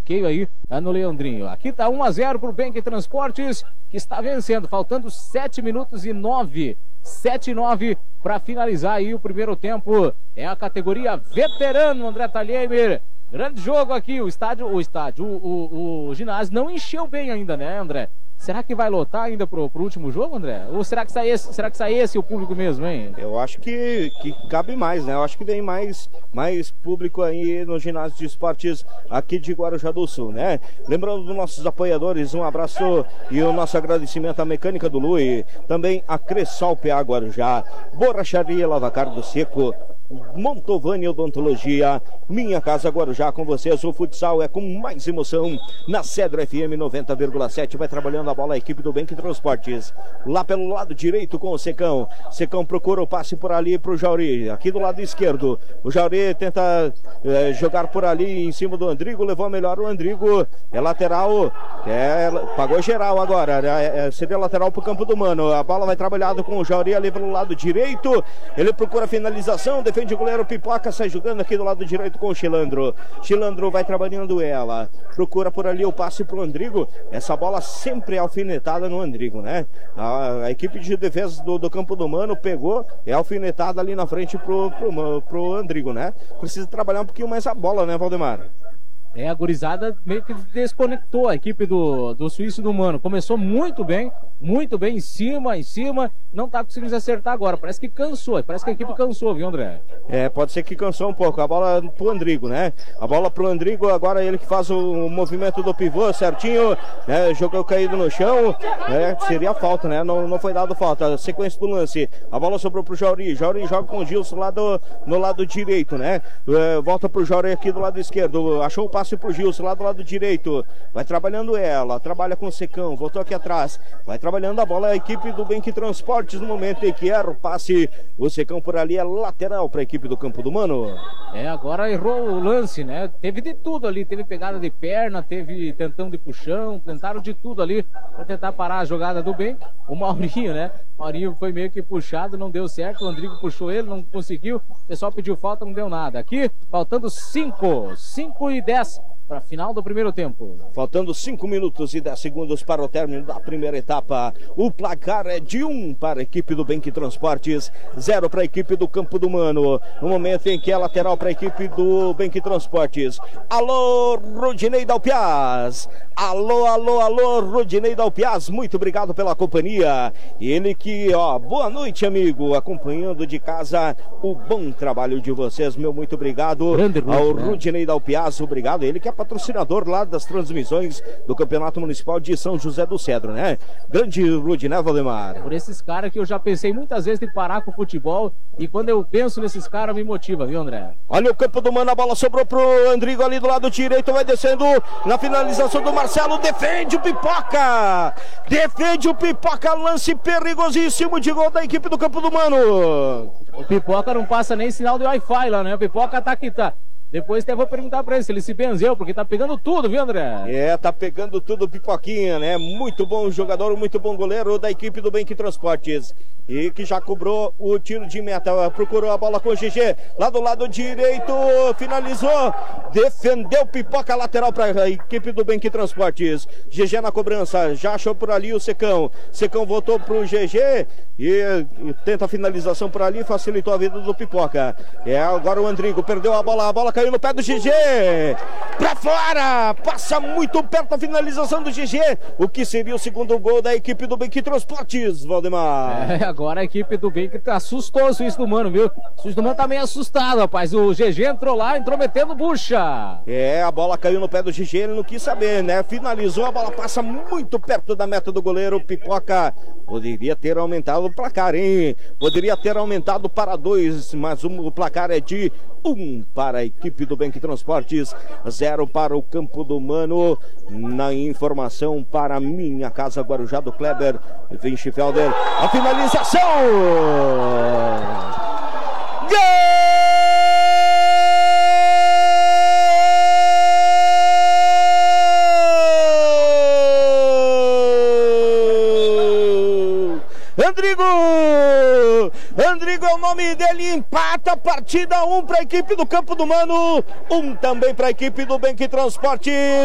bloqueio aí no Leandrinho. Aqui tá 1-0 pro Benk Transportes, que está vencendo, faltando 7 minutos e 9. 7 e 9 para finalizar aí o primeiro tempo. É a categoria veterano, André Thalheimer. Grande jogo aqui, o ginásio não encheu bem ainda, né, André? Será que vai lotar ainda pro último jogo, André? Ou será que sai esse o público mesmo, hein? Eu acho que cabe mais, né? Eu acho que vem mais público aí no ginásio de esportes aqui de Guarujá do Sul, né? Lembrando dos nossos apoiadores, um abraço e o nosso agradecimento à Mecânica do Lui, também a Cressol PA Guarujá, Borracharia Lavacar do Seco, Montovani Odontologia, Minha Casa Guarujá com vocês. O futsal é com mais emoção na Cedro FM 90,7. Vai trabalhando a bola a equipe do Benk Transportes. Lá pelo lado direito com o Secão. Secão procura o passe por ali pro Jauri. Aqui do lado esquerdo. O Jauri tenta jogar por ali em cima do Andrigo. Levou melhor o Andrigo. É lateral. Pagou geral agora. Seria lateral pro campo do Mano. A bola vai trabalhada com o Jauri ali pelo lado direito. Ele procura a finalização. Defende o goleiro Pipoca, sai jogando aqui do lado direito com o Chilandro. Chilandro vai trabalhando ela. Procura por ali o passe pro Andrigo. Essa bola sempre é alfinetada no Andrigo, né? A equipe de defesa do campo do Mano pegou, é alfinetada ali na frente pro Andrigo, né? Precisa trabalhar um pouquinho mais a bola, né, Valdemar? A gurizada meio que desconectou a equipe do Suíço do Mano. Começou muito bem, em cima, não tá conseguindo acertar agora. Parece que cansou, parece que a equipe cansou, viu, André? Pode ser que cansou um pouco. A bola pro Andrigo, né? A bola pro Andrigo, agora ele que faz o movimento do pivô certinho, né? Jogou caído no chão, seria falta, né? Não foi dado falta. Sequência do lance. A bola sobrou pro Jauri. Jauri joga com o Gilson no lado direito, né? Volta pro Jauri aqui do lado esquerdo. Achou o passe pro Gilson lá do lado direito. Vai trabalhando ela. Trabalha com o Secão. Voltou aqui atrás. Vai trabalhando a bola a equipe do Benk Transportes no momento em que erra o passe. O Secão por ali é lateral para a equipe do campo do Mano. Agora errou o lance, né? Teve de tudo ali. Teve pegada de perna, teve tentando de puxão, tentaram de tudo ali para tentar parar a jogada do Benk. O Maurinho, né? O Maurinho foi meio que puxado, não deu certo. O Andrigo puxou ele, não conseguiu. O pessoal pediu falta, não deu nada. Aqui, faltando 5 e 10 para final do primeiro tempo. Faltando 5 minutos e 10 segundos para o término da primeira etapa. O placar é de 1 para a equipe do Benk Transportes, 0 para a equipe do Campo do Mano. No momento em que é lateral para a equipe do Benk Transportes. Alô, Rodinei Dalpiaz. Alô, Rodinei Dalpiaz. Muito obrigado pela companhia. Ele que, boa noite, amigo. Acompanhando de casa o bom trabalho de vocês. Meu muito obrigado ao Rodinei Dalpiaz. Obrigado. Ele que é patrocinador lá das transmissões do Campeonato Municipal de São José do Cedro, né? Grande Rude, né, Valdemar? Por esses caras que eu já pensei muitas vezes de parar com o futebol, e quando eu penso nesses caras me motiva, viu, André? Olha o campo do Mano, a bola sobrou pro Andrigo ali do lado direito, vai descendo na finalização do Marcelo, defende o Pipoca! Defende o Pipoca, lance perigosíssimo de gol da equipe do campo do Mano! O Pipoca não passa nem sinal de Wi-Fi lá, né? O Pipoca tá aqui, tá... Depois até vou perguntar pra ele se ele se benzeu, porque tá pegando tudo, viu, André? Tá pegando tudo, Pipoquinha, né? Muito bom jogador, muito bom goleiro da equipe do Benk Transportes. E que já cobrou o tiro de meta, procurou a bola com o GG, lá do lado direito, finalizou, defendeu Pipoca, lateral para a equipe do Benk Transportes. GG na cobrança, já achou por ali o Secão. Secão voltou pro GG e tenta a finalização por ali, facilitou a vida do Pipoca. Agora o Andrigo perdeu a bola caiu no pé do GG, pra fora, passa muito perto da finalização do GG, o que seria o segundo gol da equipe do Benk Transportes, Valdemar. Agora a equipe do Benk assustou o Suíço do Mano, viu? O Suíço do Mano tá meio assustado, rapaz, o GG entrou lá, entrou metendo bucha. A bola caiu no pé do GG, ele não quis saber, né? Finalizou, a bola passa muito perto da meta do goleiro. Pipoca poderia ter aumentado o placar, hein? Poderia ter aumentado para 2, mas o placar é de 1 para a equipe do Benk Transportes, 0 para o Campo do Mano. Na informação para Minha Casa Guarujá do Kleber Winchfelder, a finalização! Gol! Andrigo é o nome dele, empata a partida, 1 para a equipe do Campo do Mano, 1 também para a equipe do Benk Transportes.